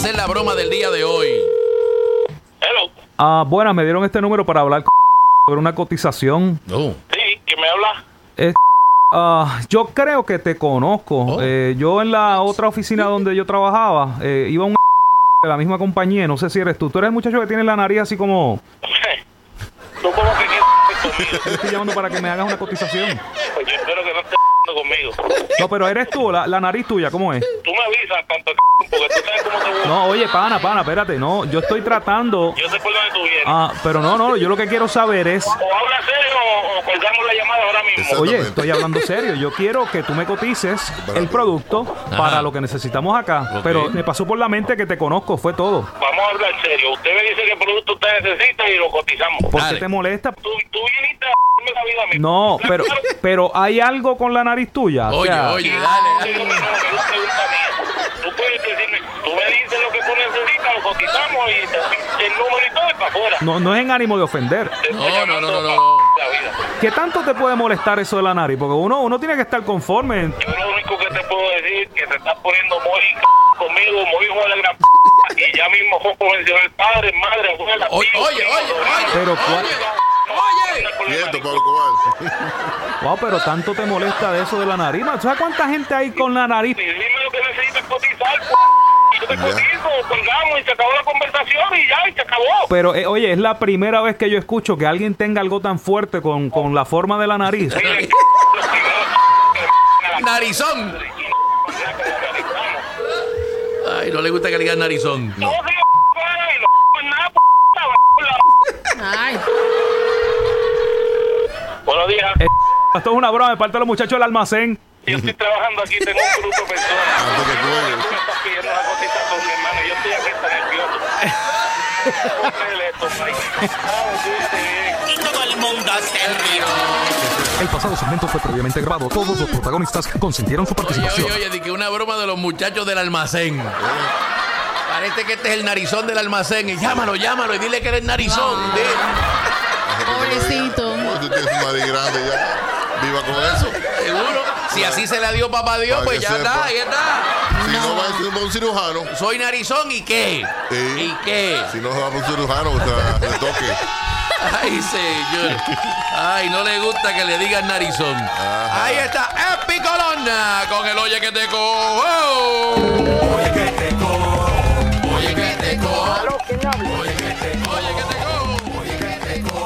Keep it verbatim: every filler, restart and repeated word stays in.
hacer la broma del día de hoy. Hello. Ah, bueno, me dieron este número para hablar sobre una cotización. Oh. Sí, ¿quién me habla? Es, ah, yo creo que te conozco. Oh. Eh, yo en la otra oficina donde yo trabajaba, eh, iba un de la misma compañía, no sé si eres tú. Tú eres el muchacho que tiene la nariz así como... ¿Tú cómo que quieres conmigo? Yo estoy llamando para que me hagas una cotización. Pues yo espero que no estés conmigo. No, pero eres tú, la, la nariz tuya, ¿cómo es? Tú me avisas tanto porque tú sabes cómo te voy. No, oye, pana, pana, espérate, no, yo estoy tratando... Yo sé por dónde tú vienes. Ah, pero no, no, yo lo que quiero saber es... O habla serio o, o colgamos la llamada ahora mismo. Oye, estoy hablando serio. Yo quiero que tú me cotices el producto para lo que necesitamos acá. Ok. Pero me pasó por la mente que te conozco, fue todo. Vamos a hablar serio. Usted me dice qué producto usted necesita y lo cotizamos. ¿Por Dale. qué te molesta? Tú, tú viniste a darme la vida a mí. No, pero pero hay algo con la nariz tuya. O Oye, sea, oye, Sí, dale, no, dale. no, no, es una pregunta mía. Tú puedes decirme, tú me dices lo que tú necesitas, lo cotizamos y te- el número y todo es para afuera. no, no es en ánimo de ofender. Te estoy No, no, llamando no, no, pa' no. la vida. ¿Qué tanto te puede molestar eso de la nariz? Porque uno uno tiene que estar conforme. Yo lo único que te puedo decir es que te estás poniendo muy c- conmigo, muy hijo de la gran p***, y ya mismo Joco mencionó el padre, madre, abuela, Oye, tío, oye, primo, oye, sobrino. oye. Pero ¿cuál? Oye. Cierto, Pablo Cobal. Wow, pero tanto te molesta de eso de la nariz. ¿Tú sabes cuánta gente hay con la nariz? Y dime lo que necesitas cotizar, p***, y yo te cotizo, colgamos y se acabó la conversación y ya, y se acabó. Pero, eh, oye, es la primera vez que yo escucho que alguien tenga algo tan fuerte con, con la forma de la nariz. Mire, los primeros Narizón. Ay, no le gusta que le digan narizón. no, sí, y no pues nada, p***, la- Ay, Buenos días. Eh, Esto es una broma de parte de los muchachos del almacén. Yo estoy trabajando aquí, tengo un grupo de personas. Antes que Tú cuelgue. me estás pidiendo una cotización, mi hermano. Yo estoy aquí, está nervioso. Póngale esto, Mike. Vamos, cuídate bien. Y todo el mundo se rió. El pasado segmento fue previamente grabado. Todos los protagonistas consintieron su Oye, participación. oye, oye, di que una broma de los muchachos del almacén. Parece que este es el narizón del almacén. Y llámalo, llámalo y dile que eres narizón. Dile. pobrecito. Tú tienes un nariz grande ya. Viva con eso. Seguro. Si así se la dio papá Dios, Para pues que ya sepa. está, ya está. Si no, va a ir a un cirujano. Soy narizón y qué. Sí. ¿Y qué? Si no, va a un cirujano, o sea, le toque. Ay, señor. Ay, no le gusta que le digan narizón. Ajá. Ahí está Epi Colonna con el Oye que te cojo. Oye que te cojo. Oye que te cojo. Oye que te cojo.